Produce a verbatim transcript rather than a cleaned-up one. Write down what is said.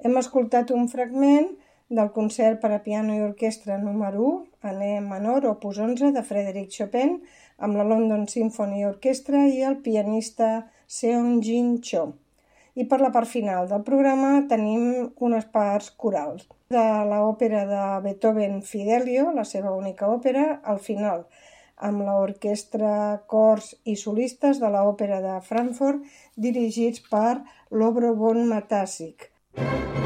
Hem escoltat un fragment del concert per a piano i orquestra número u, en E menor, opus onze, de Frédéric Chopin, amb la London Symphony Orchestra i el pianista Seong-Jin Cho. I per la part final del programa tenim unes parts corals de l'òpera de Beethoven Fidelio, la seva única òpera, al final, amb l'orquestra, cors i solistes de l'òpera de Frankfurt dirigits per Lobro von Matasik.